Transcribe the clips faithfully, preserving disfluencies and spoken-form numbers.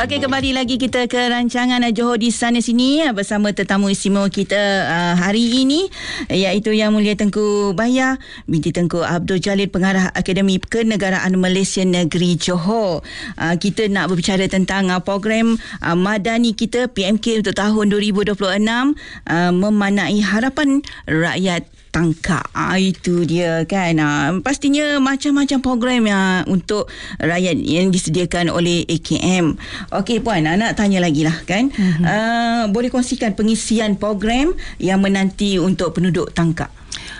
Okey, kembali lagi kita ke rancangan Johor di sana sini bersama tetamu istimewa kita uh, hari ini, iaitu Yang Mulia Tengku Bahiyah binti Tengku Abdul Jalil, Pengarah Akademi Kenegaraan Malaysia Negeri Johor. Uh, kita nak berbicara tentang uh, program uh, madani kita P M K untuk tahun dua ribu dua puluh enam, uh, memanai harapan rakyat Tangkak. Ah, itu dia kan. Ah, pastinya macam-macam program yang untuk rakyat yang disediakan oleh A K M. Okey puan, nak tanya lagi lah kan. Mm-hmm. Uh, boleh kongsikan pengisian program yang menanti untuk penduduk Tangkak?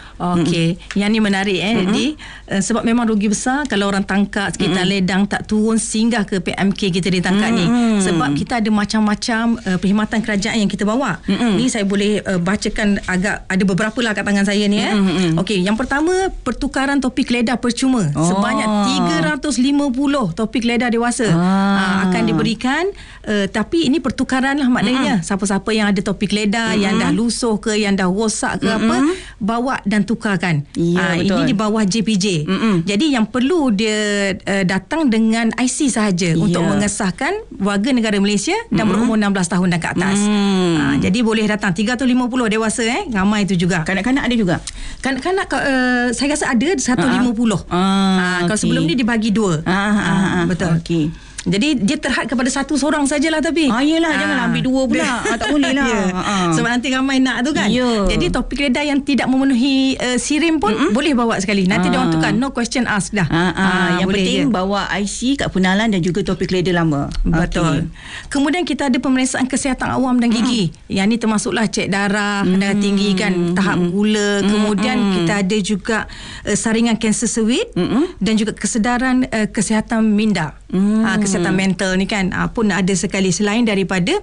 Okey, mm-hmm. yang ni menarik eh. Mm-hmm. Jadi uh, sebab memang rugi besar kalau orang Tangkak sekitar mm-hmm. Ledang tak turun singgah ke P M K kita di Tangkak mm-hmm. ni. Sebab kita ada macam-macam uh, perkhidmatan kerajaan yang kita bawa. Mm-hmm. Ni saya boleh uh, bacakan agak, ada beberapa lah kat tangan saya ni eh. Mm-hmm. Okey, yang pertama pertukaran topi keledar percuma oh. sebanyak tiga ratus lima puluh topi keledar dewasa ah. uh, akan diberikan. Uh, tapi ini pertukaran lah maknanya. Mm-hmm. Siapa-siapa yang ada topi keledar mm-hmm. yang dah lusuh ke, yang dah rosak ke mm-hmm. apa, bawa dan tukarkan. Ya, uh, ini di bawah J P J. Mm-mm. Jadi yang perlu dia uh, datang dengan I C sahaja ya. untuk mengesahkan warga negara Malaysia dan mm-mm. berumur enam belas tahun dan ke atas. Mm. Uh, jadi boleh datang tiga ratus lima puluh dewasa eh, ramai itu juga. Kanak-kanak ada juga. Kanak-kanak uh, saya rasa ada seratus lima puluh. Uh-huh. Uh, uh, kalau okay. sebelum ni dibagi dua. Uh-huh. Uh, betul. Okey. Jadi dia terhad kepada satu seorang sajalah tapi. Ah iyalah, janganlah ambil dua pula. Ah, tak boleh lah. Yeah. Ah. Sebab nanti ramai nak tu kan. Yeah. Jadi topi keledar yang tidak memenuhi uh, sirim pun mm-hmm. boleh bawa sekali. Nanti ah. dia orang tukar, no question asked dah. Ah, ah. Ah, yang penting je bawa I C, kad pengenalan dan juga topi keledar lama. Betul. Okay. Kemudian kita ada pemeriksaan kesihatan awam dan gigi. Mm. Yang ni termasuklah cek darah, mm. darah tinggi kan, tahap gula. Mm. Kemudian mm. kita ada juga uh, saringan kanser serit mm. dan juga kesedaran uh, kesihatan minda. Mm. Uh, kesihatan mental ni kan uh, pun ada sekali selain daripada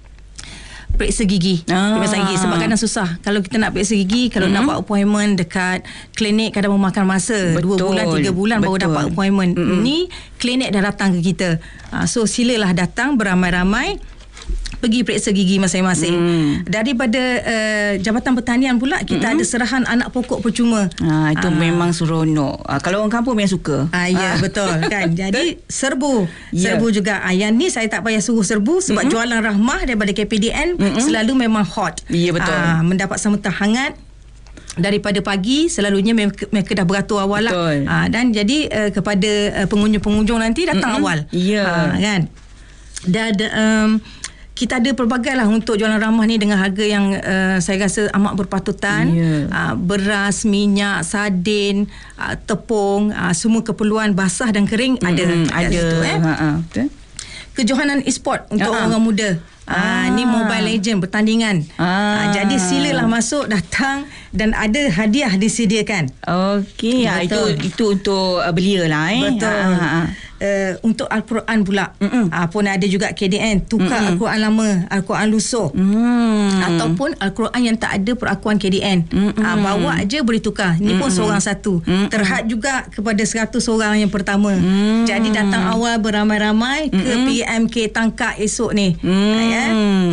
periksa gigi. Ah. Periksa gigi sebab kadang susah kalau kita nak periksa gigi, kalau mm-hmm. nak buat appointment dekat klinik kadang memakan masa. Betul. dua bulan tiga bulan Betul. baru dapat appointment. Mm-hmm. Ni klinik dah datang ke kita. Uh, so silalah datang beramai-ramai pergi periksa gigi masing-masing. Hmm. Daripada uh, Jabatan Pertanian pula kita hmm. ada serahan anak pokok percuma. Ha, itu ha. memang seronok. Ha, kalau orang kampung memang suka. Ha, ya ha. betul kan. Jadi serbu, yeah. serbu juga. Ha, yang ni saya tak payah suruh serbu sebab hmm. jualan rahmah daripada K P D N hmm. selalu memang hot. Ya betul. Ha, mendapat sambutan hangat daripada pagi, selalunya mereka dah beratur awal lah. Ha, dan jadi uh, kepada uh, pengunjung-pengunjung nanti datang hmm. awal. Ya. Ha, kan. Dan um, kita ada pelbagai lah untuk jualan ramah ni dengan harga yang uh, saya rasa amat berpatutan. Yeah. Uh, beras, minyak, sardin, uh, tepung, uh, semua keperluan basah dan kering mm-hmm. ada. Ada. Situ, eh. Ha-ha. Kejohanan e-sport untuk Ha-ha. orang muda. Ah, ni Mobile Legend pertandingan. Ah. Ah, jadi silalah masuk, datang dan ada hadiah disediakan. Okey, ya, itu itu untuk uh, belia lah eh. Betul. Ah, ah. Uh, untuk Al-Quran pula uh, pun ada juga K D N tukar Mm-mm. Al-Quran lama, Al-Quran lusuh mm. ataupun Al-Quran yang tak ada perakuan K D N uh, bawa je boleh tukar. Ni Mm-mm. pun seorang satu Mm-mm. terhad juga kepada seratus orang yang pertama. Mm. Jadi datang awal beramai-ramai Mm-mm. ke P M K Tangkak esok ni. Mm. Ya.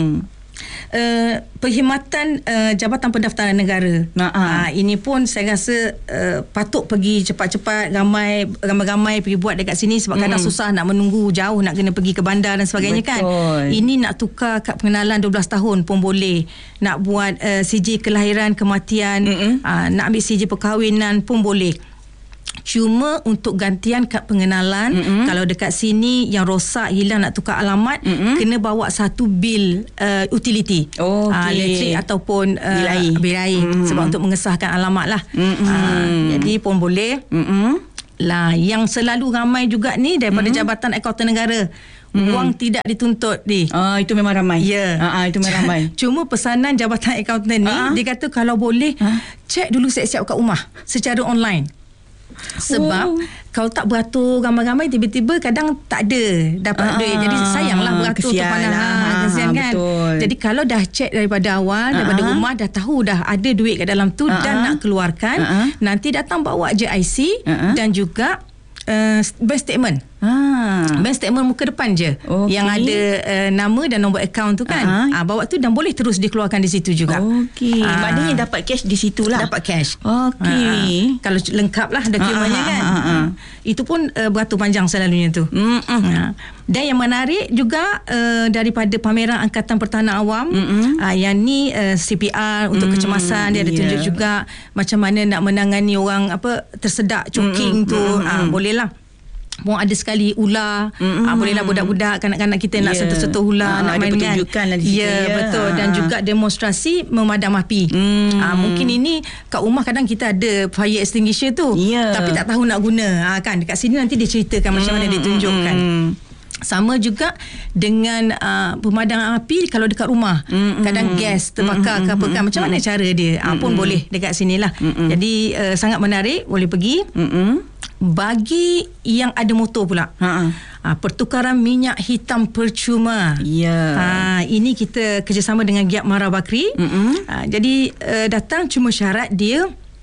Uh, perkhidmatan uh, Jabatan Pendaftaran Negara. Uh, ini pun saya rasa uh, patut pergi cepat-cepat, ramai ramai-ramai pergi buat dekat sini sebab mm. kadang susah nak menunggu jauh, nak kena pergi ke bandar dan sebagainya. Betul. Kan. Ini nak tukar kad pengenalan dua belas tahun pun boleh. Nak buat uh, C J kelahiran, kematian, uh, nak ambil C J perkahwinan pun boleh. Cuma untuk gantian kad pengenalan, mm-hmm. kalau dekat sini yang rosak, hilang, nak tukar alamat, mm-hmm. kena bawa satu bil uh, utility. Oh, okay. uh, elektrik ataupun uh, bil air, bil air. Mm-hmm. Sebab untuk mengesahkan alamat lah. Mm-hmm. uh, Jadi pun boleh. Mm-hmm. Lah, yang selalu ramai juga ni daripada mm-hmm. Jabatan Akauntan Negara. Hmm. Wang tidak dituntut ni. Ah, itu memang ramai. Ya. Ah, ah, itu memang ramai. Cuma pesanan Jabatan Akauntan ni, ah. dia kata kalau boleh, ah. cek dulu siap-siap kat rumah secara online. Sebab oh. kalau tak beratur ramai-ramai, tiba-tiba kadang tak ada dapat ah, duit. Jadi sayanglah beratur tu pandang ha, kesian kan. Betul. Jadi kalau dah cek daripada awal, uh-huh. daripada rumah, dah tahu dah ada duit kat dalam tu uh-huh. dan nak keluarkan, uh-huh. nanti datang bawa je I C uh-huh. dan juga uh, bank statement. Ah. Bank statement muka depan je. Okay. Yang ada uh, nama dan nombor akaun tu kan. Ah, uh-huh. Bawa tu dan boleh terus dikeluarkan di situ juga. Okey. Ah. Maknanya dapat cash di situlah. Dapat cash. Okey. Ah, kalau lengkap lah dokumennya Ah, kan. ah, ah, ah. Itu pun uh, beratur panjang selalunya tu. Mm-mm. Ah. Dan yang menarik juga uh, daripada pameran Angkatan Pertahanan Awam, uh, yang ni uh, C P R untuk mm, kecemasan, dia ada yeah. tunjuk juga macam mana nak menangani orang apa tersedak choking Mm-mm. tu. Mm-mm. Uh, boleh lah. Pun ada sekali ular. Ah, bolehlah budak-budak, kanak-kanak kita nak Yeah. sentuh-sentuh ular, Ah, nak ada main kan. pertunjukan lah di situ, Ya, ya. betul. Dan Ah. juga demonstrasi memadam api. Hmm. Ah, mungkin ini kat rumah kadang kita ada fire extinguisher tu. Ya. Tapi tak tahu nak guna. Ah, kan dekat sini nanti dia ceritakan macam mana dia tunjukkan. Hmm. Sama juga dengan uh, pemadaman api kalau dekat rumah. Mm-mm. Kadang gas terbakar ke apa kan. Macam mana cara dia? Ah, pun boleh dekat sinilah. Mm-mm. Jadi uh, sangat menarik, boleh pergi. Mm-mm. Bagi yang ada motor pula. Ha. Ha, pertukaran minyak hitam percuma. Ya. Ha, ini kita kerjasama dengan Giap Mara Bakri. Mm-mm. Ha, jadi uh, datang cuma syarat dia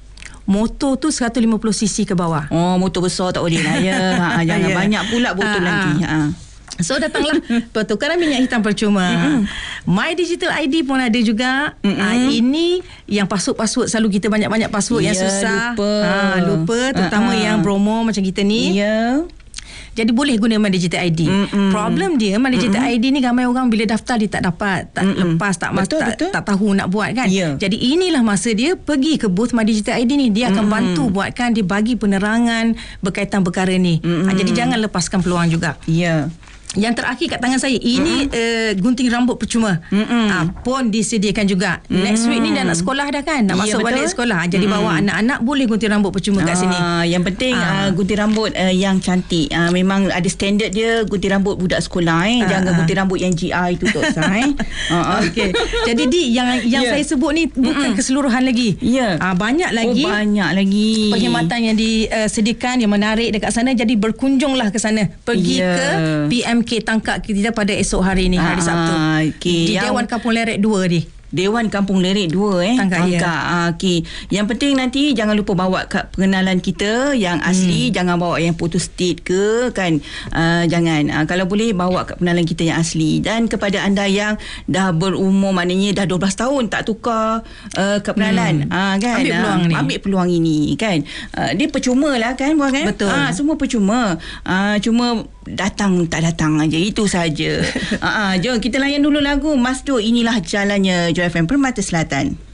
motor tu seratus lima puluh cc ke bawah. Oh, motor besar tak boleh lah ya. Ha, jangan Ya. banyak pula botol Ha, nanti. Ha. So datanglah pertukaran minyak hitam percuma. Mm-hmm. My Digital I D pun ada juga. Mm-hmm. Ha, ini yang password-password selalu kita banyak-banyak password Ya, yang susah. lupa. Ha, lupa terutama Ha-ha. yang promo macam kita ni. Ya. Jadi boleh guna My Digital I D. Mm-mm. Problem dia My Digital Mm-mm. I D ni ramai orang bila daftar dia tak dapat, tak Mm-mm. lepas, tak mas, Betul, tak, betul. tak tahu nak buat kan. Ya. Jadi inilah masa dia pergi ke booth My Digital I D ni, dia akan Mm-mm. bantu buatkan, dia bagi penerangan berkaitan perkara ni. Ha, jadi jangan lepaskan peluang juga. Ya. Yang terakhir kat tangan saya ini uh, gunting rambut percuma. Ah, pun disediakan juga. Mm-mm. Next week ni dah nak sekolah dah kan, nak Ya, masuk betul. balik sekolah. Jadi Mm-mm. bawa anak-anak boleh gunting rambut percuma kat sini. Ah, yang penting Ah. ah. gunting rambut uh, yang cantik. Ah, memang ada standard dia gunting rambut budak sekolah eh. Ah, Jangan ah. gunting rambut yang G R itu tak usah eh. Ah, ah. Okey. Jadi di yang yang Ya. saya sebut ni bukan Mm-mm. keseluruhan lagi. Ya. Ah, banyak lagi. Oh, banyak lagi. Perkhidmatan yang disediakan yang menarik dekat sana, jadi berkunjunglah ke sana. Pergi Ya. ke P M K Tangkak kita pada esok hari ni, hari Ah, Sabtu. okey. Di Yang- Dewan Kampung Lerek dua ni. Dewan Kampung Lerek dua eh. Tangkak, ya. Ah, okey. Yang penting nanti jangan lupa bawa kad pengenalan kita yang asli, Hmm. jangan bawa yang photo state ke kan. Uh, jangan. Uh, kalau boleh bawa kad pengenalan kita yang asli. Dan kepada anda yang dah berumur, maknanya dah dua belas tahun tak tukar uh, kad pengenalan, Hmm. uh, kan. Ambil peluang uh, ni. Ambil peluang ini kan. Uh, dia percuma lah kan, bukan kan? Betul. Ah, semua percuma. Uh, cuma datang tak datang aja, itu saja. Ah, uh, jom kita layan dulu lagu Masdo Inilah Jalannya Joy F M Permata Selatan.